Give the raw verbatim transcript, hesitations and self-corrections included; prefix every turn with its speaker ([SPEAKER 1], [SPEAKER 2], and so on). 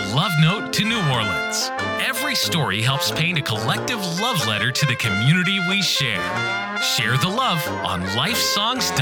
[SPEAKER 1] Love Note to New Orleans. Every story helps paint a collective love letter to the community we share. Share the love on Life Songs.